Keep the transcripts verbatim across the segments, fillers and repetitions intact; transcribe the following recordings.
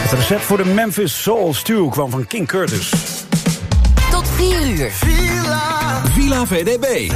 Het recept voor de Memphis Soul Stew kwam van King Curtis. Tot vier uur. Villa, Villa V D B.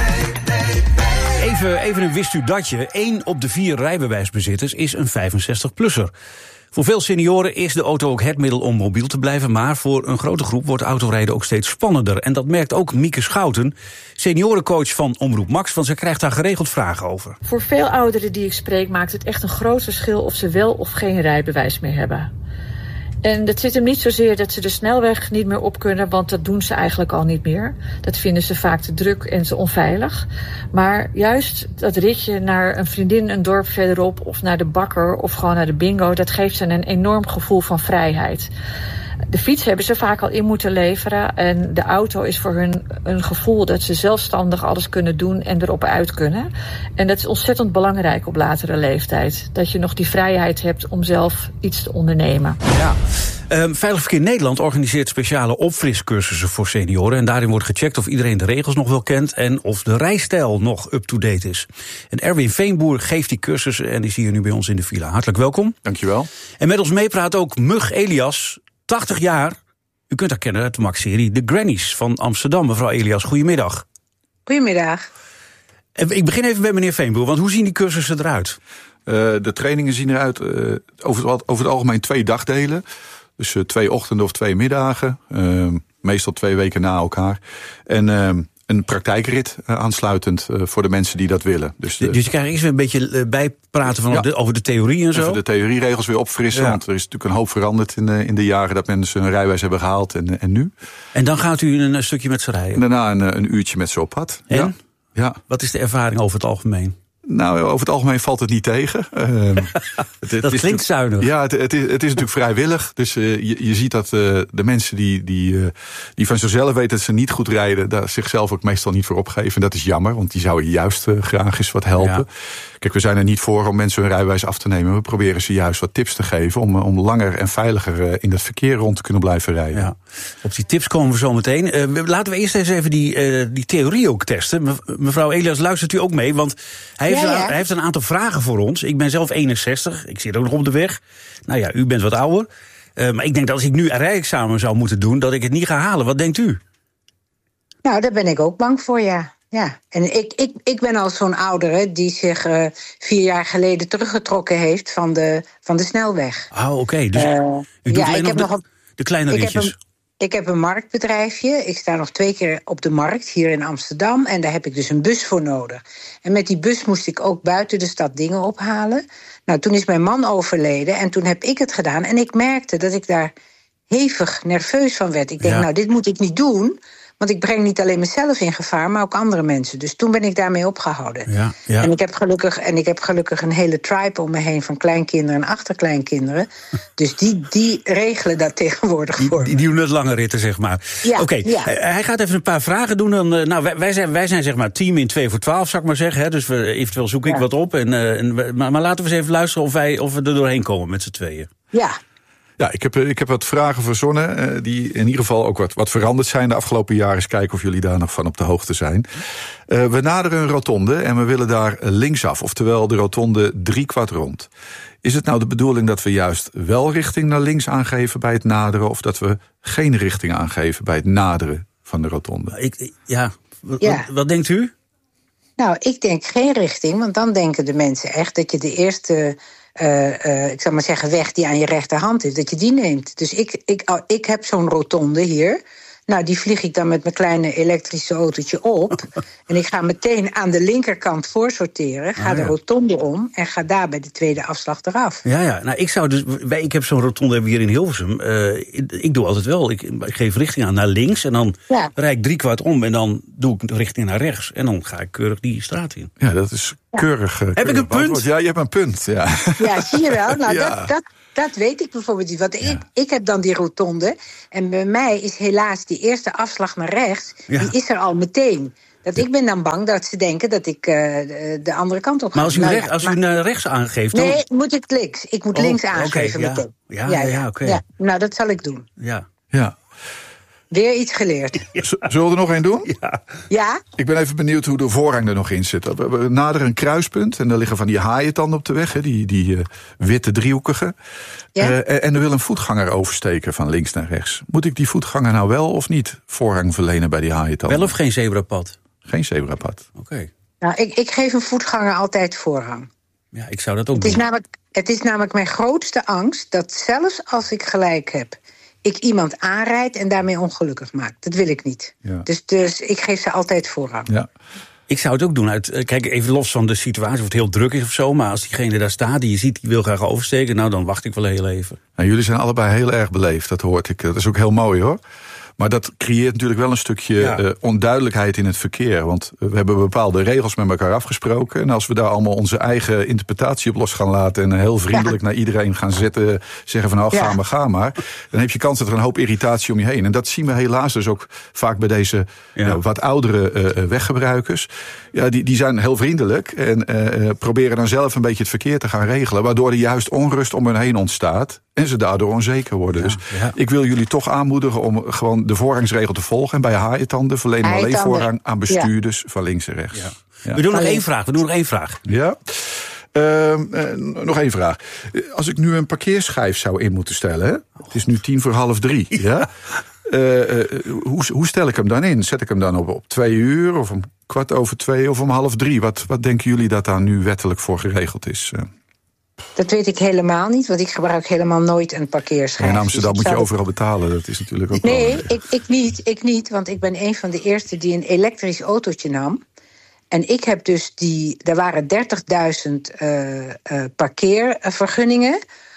Even, even een wist u datje. Eén op de vier rijbewijsbezitters is een vijfenzestig-plusser. Voor veel senioren is de auto ook het middel om mobiel te blijven, maar voor een grote groep wordt autorijden ook steeds spannender. En dat merkt ook Mieke Schouten, seniorencoach van Omroep Max, want ze krijgt daar geregeld vragen over. Voor veel ouderen die ik spreek maakt het echt een groot verschil of ze wel of geen rijbewijs meer hebben. En dat zit hem niet zozeer dat ze de snelweg niet meer op kunnen, want dat doen ze eigenlijk al niet meer. Dat vinden ze vaak te druk en te onveilig. Maar juist dat ritje naar een vriendin een dorp verderop, of naar de bakker, of gewoon naar de bingo, dat geeft ze een enorm gevoel van vrijheid. De fiets hebben ze vaak al in moeten leveren en de auto is voor hun een gevoel dat ze zelfstandig alles kunnen doen en erop uit kunnen. En dat is ontzettend belangrijk op latere leeftijd. Dat je nog die vrijheid hebt om zelf iets te ondernemen. Ja. Um, Veilig Verkeer Nederland organiseert speciale opfriscursussen voor senioren. En daarin wordt gecheckt of iedereen de regels nog wel kent en of de rijstijl nog up-to-date is. En Erwin Veenboer geeft die cursussen en is hier nu bij ons in de villa. Hartelijk welkom. Dankjewel. En met ons meepraat ook Mug Elias, tachtig jaar. U kunt haar kennen uit de Max-serie The Grannies van Amsterdam. Mevrouw Elias, goedemiddag. Goedemiddag. Ik begin even bij meneer Veenboer, want hoe zien die cursussen eruit? Uh, de trainingen zien eruit uh, over, het, over het algemeen twee dagdelen. Dus uh, twee ochtenden of twee middagen. Uh, meestal twee weken na elkaar. En uh, een praktijkrit uh, aansluitend uh, voor de mensen die dat willen. Dus, de, dus je krijgt eerst weer een beetje uh, bijpraten van ja. de, over de theorie en zo? Even de theorieregels weer opfrissen. Ja. Want er is natuurlijk een hoop veranderd in de, in de jaren dat mensen hun rijbewijs hebben gehaald en, en nu. En dan gaat u een, een stukje met ze rijden? En daarna een, een uurtje met ze op pad. En? Ja. Ja. Wat is de ervaring over het algemeen? Nou, over het algemeen valt het niet tegen. Uh, het, het dat klinkt zuinig. Ja, het, het, is, het is natuurlijk vrijwillig. Dus uh, je, je ziet dat uh, de mensen die, die, uh, die van zichzelf weten dat ze niet goed rijden, daar zichzelf ook meestal niet voor opgeven. En dat is jammer, want die zouden juist uh, graag eens wat helpen. Ja. Kijk, we zijn er niet voor om mensen hun rijbewijs af te nemen. We proberen ze juist wat tips te geven om, om langer en veiliger uh, in het verkeer rond te kunnen blijven rijden. Ja. Op die tips komen we zo meteen. Uh, laten we eerst eens even die, uh, die theorie ook testen. Me, mevrouw Elias, luistert u ook mee? Want hij heeft, ja, ja. Een, hij heeft een aantal vragen voor ons. Ik ben zelf eenenzestig, ik zit ook nog op de weg. Nou ja, u bent wat ouder. Uh, maar ik denk dat als ik nu een rijexamen zou moeten doen, dat ik het niet ga halen. Wat denkt u? Nou, daar ben ik ook bang voor, ja. Ja, en ik, ik, ik ben al zo'n oudere die zich uh, vier jaar geleden teruggetrokken heeft van de, van de snelweg. Oh, oké. Okay. Dus uh, u doet ja, alleen nog de, nog een, de kleine ritjes. Heb een, ik heb een marktbedrijfje. Ik sta nog twee keer op de markt hier in Amsterdam. En daar heb ik dus een bus voor nodig. En met die bus moest ik ook buiten de stad dingen ophalen. Nou, toen is mijn man overleden en toen heb ik het gedaan. En ik merkte dat ik daar hevig nerveus van werd. Ik denk, ja. nou, dit moet ik niet doen. Want ik breng niet alleen mezelf in gevaar, maar ook andere mensen. Dus toen ben ik daarmee opgehouden. Ja, ja. En, ik heb gelukkig, en ik heb gelukkig een hele tribe om me heen van kleinkinderen en achterkleinkinderen. Dus die, die regelen dat tegenwoordig die, voor die, die doen het lange ritten, zeg maar. Ja, Oké, okay. ja. Hij gaat even een paar vragen doen. Dan, nou, wij, wij, zijn, wij zijn zeg maar team in twee voor twaalf, zou ik maar zeggen. Hè, dus we, eventueel zoek ik ja. wat op. En, uh, en, maar, maar laten we eens even luisteren of, wij, of we er doorheen komen met z'n tweeën. Ja. Ja, ik heb, ik heb wat vragen verzonnen uh, die in ieder geval ook wat, wat veranderd zijn de afgelopen jaren. Eens kijken of jullie daar nog van op de hoogte zijn. Uh, we naderen een rotonde en we willen daar linksaf, oftewel de rotonde driekwart rond. Is het nou de bedoeling dat we juist wel richting naar links aangeven bij het naderen, of dat we geen richting aangeven bij het naderen van de rotonde? Ik, ja, w- ja. Wat, wat denkt u? Nou, ik denk geen richting, want dan denken de mensen echt dat je de eerste... Uh, uh, ik zou maar zeggen, weg die aan je rechterhand is, dat je die neemt. Dus ik, ik, oh, ik heb zo'n rotonde hier. Nou, die vlieg ik dan met mijn kleine elektrische autootje op. En ik ga meteen aan de linkerkant voorsorteren. Ga ah, ja. de rotonde om en ga daar bij de tweede afslag eraf. Ja, ja. Nou, ik zou dus. Wij, ik heb zo'n rotonde hier in Hilversum. Uh, ik, ik doe altijd wel. Ik, ik geef richting aan naar links en dan ja. rijd ik driekwart om en dan doe ik richting naar rechts. En dan ga ik keurig die straat in. Ja, dat is keurig. Ja. Heb keurig ik een punt? Ja, je hebt een punt. Ja, ja zie je wel. Nou, ja. dat. dat Dat weet ik bijvoorbeeld niet. Want ja. ik, ik heb dan die rotonde. En bij mij is helaas die eerste afslag naar rechts... Ja. die is er al meteen. Dat ik ben dan bang dat ze denken dat ik uh, de andere kant op ga. Maar als u, nou, recht, als u naar rechts aangeeft... Dan... Nee, moet ik links. Ik moet oh, links aangeven okay, ja. meteen. Ja, ja, ja, ja, ja, oké. Okay. Ja, nou, dat zal ik doen. Ja. Ja. Weer iets geleerd. Z- Zullen we er nog één doen? Ja. Ja? Ik ben even benieuwd hoe de voorrang er nog in zit. We, we naderen een kruispunt en daar liggen van die haaientanden op de weg. Hè, die die uh, witte driehoekige. Ja? Uh, en er wil een voetganger oversteken van links naar rechts. Moet ik die voetganger nou wel of niet voorrang verlenen bij die haaientanden? Wel of geen zebrapad? Geen zebrapad. Oké. Okay. Nou, ik, ik geef een voetganger altijd voorrang. Ja, ik zou dat ook Het doen. is, namelijk, het is namelijk mijn grootste angst dat zelfs als ik gelijk heb, ik iemand aanrijd en daarmee ongelukkig maak. Dat wil ik niet. Ja. Dus, dus ik geef ze altijd voorrang. Ja. Ik zou het ook doen. Uit, kijk, even los van de situatie of het heel druk is of zo. Maar als diegene daar staat die je ziet, die wil graag oversteken, nou dan wacht ik wel heel even. Nou, jullie zijn allebei heel erg beleefd, dat hoort ik. Dat is ook heel mooi hoor. Maar dat creëert natuurlijk wel een stukje ja. uh, onduidelijkheid in het verkeer. Want we hebben bepaalde regels met elkaar afgesproken. En als we daar allemaal onze eigen interpretatie op los gaan laten en heel vriendelijk ja. naar iedereen gaan zitten, zeggen van nou, ja. ga maar, ga maar. Dan heb je kans dat er een hoop irritatie om je heen. En dat zien we helaas dus ook vaak bij deze ja. uh, wat oudere uh, weggebruikers. Ja, die, die zijn heel vriendelijk en uh, proberen dan zelf een beetje het verkeer te gaan regelen. Waardoor er juist onrust om hen heen ontstaat. En ze daardoor onzeker worden. Ja, dus ja. ik wil jullie toch aanmoedigen om gewoon de voorrangsregel te volgen. En bij haaientanden verlenen we alleen voorrang aan bestuurders ja. van links en rechts. Ja. Ja. We doen nog één vraag. We doen nog één vraag. Ja. Uh, uh, nog één vraag. Als ik nu een parkeerschijf zou in moeten stellen. Hè? Het is nu tien voor half drie. Ja. ja? Uh, uh, hoe, hoe stel ik hem dan in? Zet ik hem dan op, op twee uur of om kwart over twee of om half drie? Wat, wat denken jullie dat daar nu wettelijk voor geregeld is? Uh? Dat weet ik helemaal niet, want ik gebruik helemaal nooit een parkeerschijf. In Amsterdam dus moet je zou... overal betalen, dat is natuurlijk ook Nee, wel... ik, ik niet, ik niet, want ik ben een van de eerste die een elektrisch autootje nam. En ik heb dus die, er waren dertigduizend uh, uh, parkeervergunningen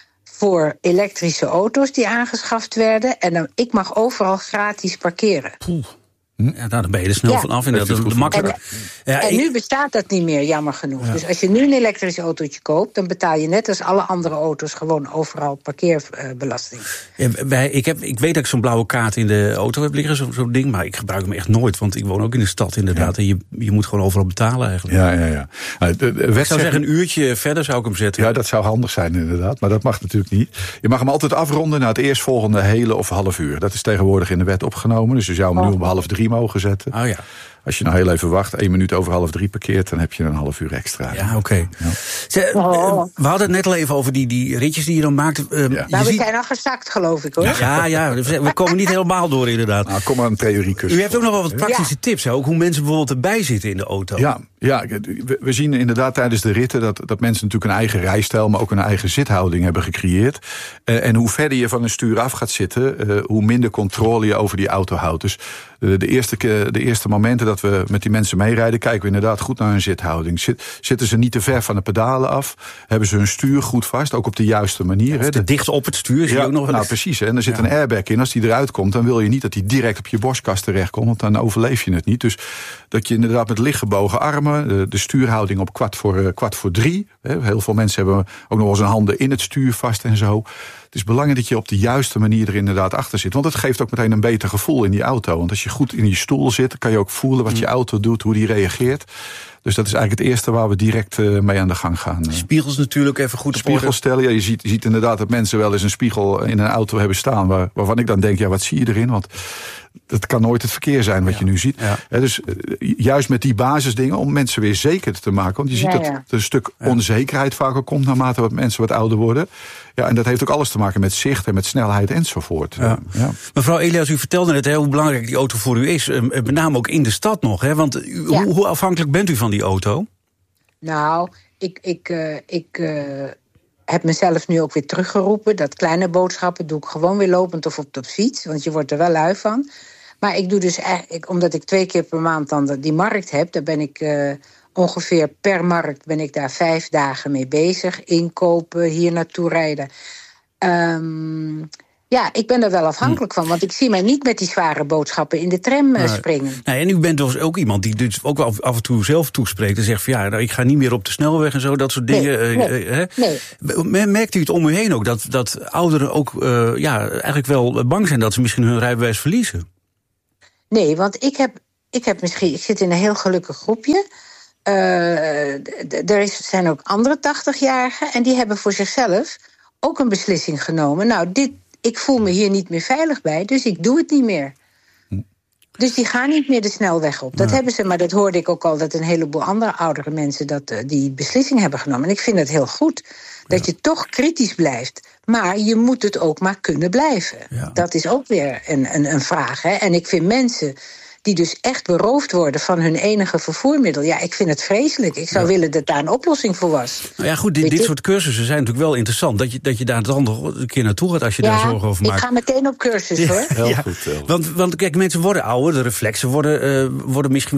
voor elektrische auto's die aangeschaft werden. En dan, ik mag overal gratis parkeren. Poeh. Ja, nou, dan ben je er snel ja. vanaf. En dat is makkelijk. En, ja, en ik... nu bestaat dat niet meer, jammer genoeg. Ja. Dus als je nu een elektrisch autootje koopt, dan betaal je net als alle andere auto's gewoon overal parkeerbelasting. Ja, wij, ik, heb, ik weet dat ik zo'n blauwe kaart in de auto heb liggen, zo'n zo ding, maar ik gebruik hem echt nooit. Want ik woon ook in de stad inderdaad. Ja. En je, je moet gewoon overal betalen eigenlijk. Ja, ja, ja. Nou, de, de ik zou zeggen, een uurtje verder zou ik hem zetten. Ja, dat zou handig zijn inderdaad. Maar dat mag natuurlijk niet. Je mag hem altijd afronden naar het eerstvolgende hele of half uur. Dat is tegenwoordig in de wet opgenomen. Dus je zou hem oh. nu om half drie mogen zetten. Oh ja. Als je nou heel even wacht, één minuut over half drie parkeert, dan heb je een half uur extra. Ja, oké. Okay. Ja. Oh. We hadden het net al even over die, die ritjes die je dan maakt. Uh, ja. Nou, we ziet... zijn al gezakt, geloof ik, hoor. Ja, ja, we komen niet helemaal door, inderdaad. Nou, kom maar een theoriecursus. U heeft ook nog wel wat praktische ja. tips, hè? Ook hoe mensen bijvoorbeeld erbij zitten in de auto. Ja, ja we, we zien inderdaad tijdens de ritten dat, dat mensen natuurlijk een eigen rijstijl, maar ook een eigen zithouding hebben gecreëerd. Uh, en hoe verder je van een stuur af gaat zitten, uh, hoe minder controle je over die auto houdt. Dus uh, de, eerste, de eerste momenten dat we met die mensen meerijden, kijken we inderdaad goed naar hun zithouding. Zit, zitten ze niet te ver van de pedalen af? Hebben ze hun stuur goed vast, ook op de juiste manier? Hè? Te dicht op het stuur zie je ja, ook nog wel nou eens. Precies, hè? En er zit ja. een airbag in. Als die eruit komt, dan wil je niet dat die direct op je borstkast terechtkomt, want dan overleef je het niet. Dus dat je inderdaad met lichtgebogen armen, de, de stuurhouding op kwart voor, uh, kwart voor drie. Hè? Heel veel mensen hebben ook nog wel eens hun handen in het stuur vast en zo. Het is belangrijk dat je op de juiste manier er inderdaad achter zit. Want het geeft ook meteen een beter gevoel in die auto. Want als je goed in je stoel zit, kan je ook voelen wat je auto doet, hoe die reageert. Dus dat is eigenlijk het eerste waar we direct uh, mee aan de gang gaan. Spiegels natuurlijk even goed op Spiegels stellen. Ja, je, ziet, je ziet inderdaad dat mensen wel eens een spiegel in een auto hebben staan, Waar, waarvan ik dan denk, ja, wat zie je erin? Want dat kan nooit het verkeer zijn wat ja. je nu ziet. Ja. Ja, dus uh, juist met die basisdingen om mensen weer zeker te maken. Want je ziet ja, ja. dat er een stuk ja. onzekerheid vaker komt naarmate wat mensen wat ouder worden. Ja, en dat heeft ook alles te maken met zicht en met snelheid enzovoort. Ja. Ja. Mevrouw Elias, u vertelde net hè, hoe belangrijk die auto voor u is. Uh, met name ook in de stad nog. Hè? Want u, ja. hoe, hoe afhankelijk bent u van die auto? Nou, ik... ik, uh, ik uh... heb mezelf nu ook weer teruggeroepen. Dat kleine boodschappen doe ik gewoon weer lopend of op de fiets. Want je wordt er wel lui van. Maar ik doe dus eigenlijk, omdat ik twee keer per maand dan die markt heb, daar ben ik uh, ongeveer per markt ben ik daar vijf dagen mee bezig. Inkopen, hier naartoe rijden. Um, Ja, ik ben er wel afhankelijk van, want ik zie mij niet met die zware boodschappen in de tram uh, springen. Nou, en u bent dus ook iemand die dus ook wel af en toe zelf toespreekt en zegt van ja, nou, ik ga niet meer op de snelweg en zo, dat soort dingen. Nee, nee, uh, uh, nee. Merkt u het om u heen ook, dat, dat ouderen ook uh, ja, eigenlijk wel bang zijn dat ze misschien hun rijbewijs verliezen? Nee, want ik heb, ik heb misschien, ik zit in een heel gelukkig groepje. Uh, er zijn ook andere tachtigjarigen en die hebben voor zichzelf ook een beslissing genomen. Nou, dit, ik voel me hier niet meer veilig bij, dus ik doe het niet meer. Dus die gaan niet meer de snelweg op. Dat Ja. hebben ze, maar dat hoorde ik ook al... dat een heleboel andere oudere mensen dat, uh, die beslissing hebben genomen. En ik vind het heel goed dat ja. je toch kritisch blijft. Maar je moet het ook maar kunnen blijven. Ja. Dat is ook weer een, een, een vraag. Hè? En ik vind mensen die dus echt beroofd worden van hun enige vervoermiddel... ja, ik vind het vreselijk. Ik zou ja. willen dat daar een oplossing voor was. Nou ja, goed, dit, dit soort cursussen zijn natuurlijk wel interessant. Dat je, dat je daar dan nog een keer naartoe gaat als je ja, daar zorgen over maakt. Ik ga meteen op cursus, ja, hoor. Heel ja. goed. Heel. Want, want kijk, mensen worden ouder, de reflexen worden, uh, worden misschien